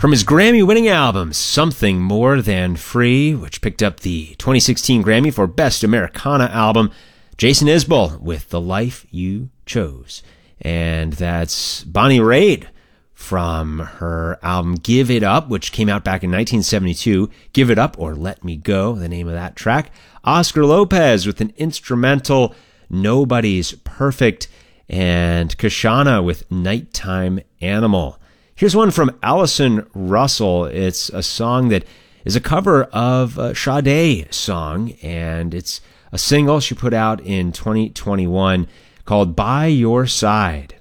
From his Grammy-winning album, Something More Than Free, which picked up the 2016 Grammy for Best Americana Album, Jason Isbell with The Life You Chose. And that's Bonnie Raitt from her album Give It Up, which came out back in 1972. Give It Up or Let Me Go, the name of that track. Oscar Lopez with an instrumental, Nobody's Perfect. And Kashana with Nighttime Animal. Here's one from Allison Russell. It's a song that is a cover of a Sade song, and it's a single she put out in 2021 called By Your Side.